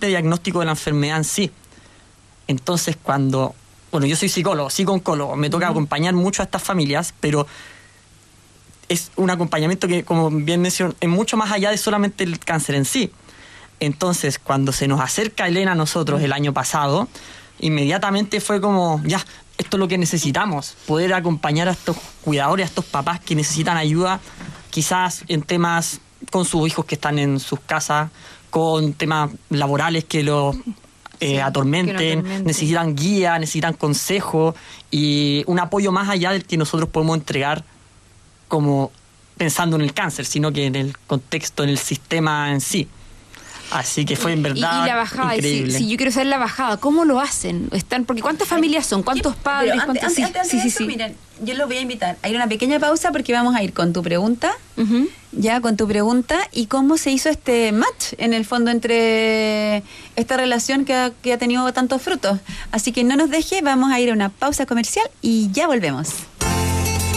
solamente diagnóstico de la enfermedad en sí. Entonces, bueno, yo soy psicólogo, psico-oncólogo, me toca acompañar mucho a estas familias, pero es un acompañamiento que, como bien mencioné, es mucho más allá de solamente el cáncer en sí. Entonces, cuando se nos acerca Elena a nosotros el año pasado, inmediatamente fue como, ya, esto es lo que necesitamos, poder acompañar a estos cuidadores, a estos papás que necesitan ayuda, quizás en temas con sus hijos que están en sus casas, con temas laborales que los atormenten, necesitan guía, necesitan consejo y un apoyo más allá del que nosotros podemos entregar como pensando en el cáncer, sino que en el contexto, en el sistema en sí. Así que fue en verdad y la bajada, increíble. Si yo quiero saber la bajada, ¿cómo lo hacen? Porque ¿cuántas familias son? ¿Cuántos padres? Antes, miren, yo los voy a invitar a ir a una pequeña pausa porque vamos a ir con tu pregunta, con tu pregunta y cómo se hizo este match en el fondo entre esta relación que ha tenido tantos frutos. Así que no nos deje, vamos a ir a una pausa comercial y ya volvemos.